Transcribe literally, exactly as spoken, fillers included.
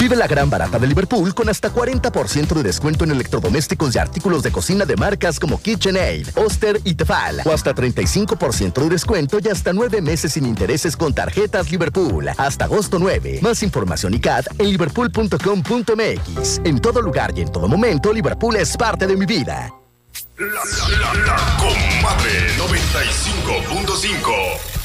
Vive la gran barata de Liverpool con hasta cuarenta por ciento de descuento en electrodomésticos y artículos de cocina de marcas como KitchenAid, Oster y Tefal. O hasta treinta y cinco por ciento de descuento y hasta nueve meses sin intereses con tarjetas Liverpool. Hasta agosto nueve. Más información y C A T en liverpool punto com punto m x. En todo lugar y en todo momento, Liverpool es parte de mi vida. La, la, la, la Comadre noventa y cinco punto cinco.